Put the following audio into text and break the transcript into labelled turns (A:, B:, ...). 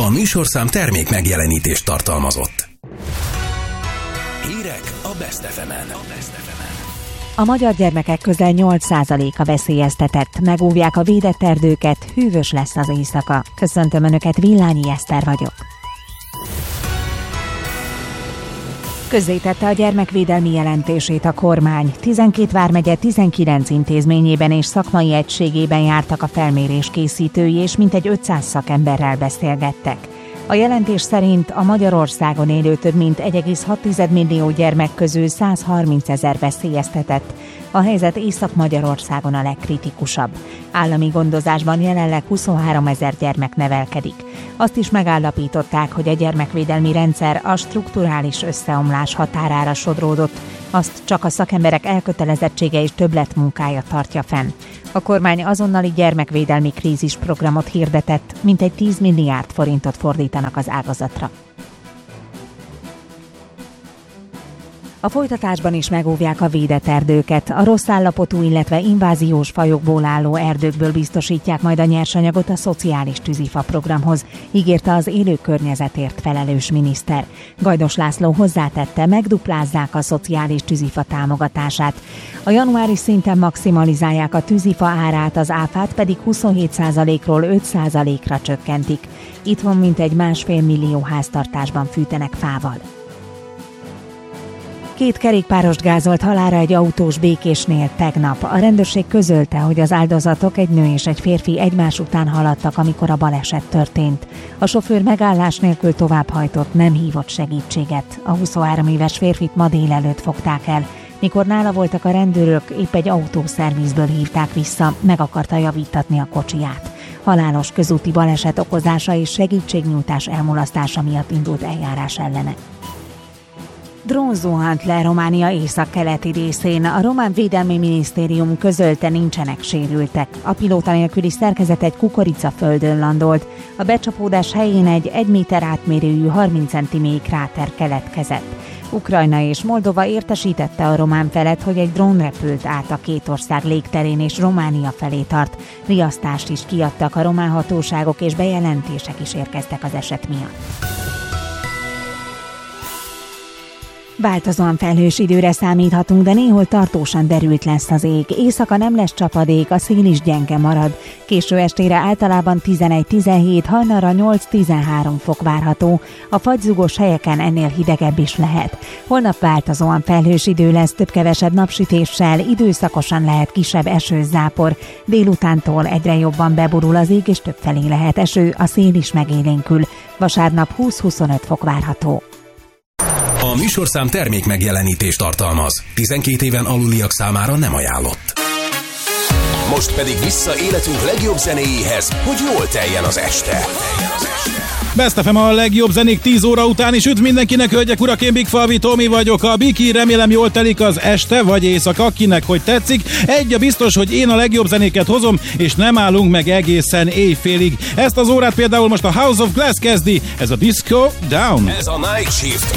A: A műsorszám termék megjelenítést tartalmazott. Hírek a Best FM-en.
B: A magyar gyermekek közel 8%-a veszélyeztetett. Megóvják a védett erdőket, hűvös lesz az éjszaka. Köszöntöm Önöket, Villányi Eszter vagyok. Közzétette a gyermekvédelmi jelentését a kormány. 12 vármegye 19 intézményében és szakmai egységében jártak a felmérés készítői, és mintegy 500 szakemberrel beszélgettek. A jelentés szerint a Magyarországon élő több mint 1,6 millió gyermek közül 130 000 veszélyeztetett. A helyzet Észak-Magyarországon a legkritikusabb. Állami gondozásban jelenleg 23 000 gyermek nevelkedik. Azt is megállapították, hogy a gyermekvédelmi rendszer a strukturális összeomlás határára sodródott, azt csak a szakemberek elkötelezettsége és többletmunkája tartja fenn. A kormány azonnali gyermekvédelmi krízisprogramot hirdetett, mintegy 10 milliárd forintot fordítanak az ágazatra. A folytatásban is megóvják a védett erdőket. A rossz állapotú, illetve inváziós fajokból álló erdőkből biztosítják majd a nyersanyagot a szociális tűzifa programhoz, ígérte az élő környezetért felelős miniszter. Gajdos László hozzátette, megduplázzák a szociális tűzifa támogatását. A januári szinten maximalizálják a tűzifa árát, az áfát pedig 27%-ról 5%-ra csökkentik. Itthon mintegy 1,5 millió háztartásban fűtenek fával. 2 kerékpárost gázolt halálra egy autós Békésnél tegnap. A rendőrség közölte, hogy az áldozatok, egy nő és egy férfi egymás után haladtak, amikor a baleset történt. A sofőr megállás nélkül továbbhajtott, nem hívott segítséget. A 23 éves férfit ma délelőtt fogták el. Mikor nála voltak a rendőrök, épp egy autószervizből hívták vissza, meg akarta javítatni a kocsiját. Halálos közúti baleset okozása és segítségnyújtás elmulasztása miatt indult eljárás ellene. Drón zuhant le Románia északkeleti részén. A román védelmi minisztérium közölte, nincsenek sérültek. A pilóta nélküli szerkezet egy kukoricaföldön landolt. A becsapódás helyén egy 1 méter átmérőjű 30 cm kráter keletkezett. Ukrajna és Moldova értesítette a román felet, hogy egy drón repült át a két ország légterén és Románia felé tart. Riasztást is kiadtak a román hatóságok, és bejelentések is érkeztek az eset miatt. Változóan felhős időre számíthatunk, de néhol tartósan derült lesz az ég. Éjszaka nem lesz csapadék, a szél is gyenge marad. Késő estére általában 11-17, hajnalra 8-13 fok várható. A fagyzugos helyeken ennél hidegebb is lehet. Holnap változóan felhős idő lesz, több-kevesebb napsütéssel, időszakosan lehet kisebb esőzápor. Délutántól egyre jobban beborul az ég, és többfelé lehet eső, a szél is megélénkül. Vasárnap 20-25 fok várható.
A: A műsorszám termék megjelenítést tartalmaz. 12 éven aluliak számára nem ajánlott. Most pedig vissza életünk legjobb zenéjéhez, hogy jól teljen az este.
C: Best FM a legjobb zenék 10 óra után is üdv mindenkinek, hölgyek, urak, én Big Falvi Tomi vagyok. A Biki, remélem jól telik az este vagy éjszaka, kinek hogy tetszik. Egy a biztos, hogy én a legjobb zenéket hozom, és nem állunk meg egészen éjfélig. Ezt az órát például most a House of Glass kezdi, ez a Disco Down.
A: Ez a Night Shift.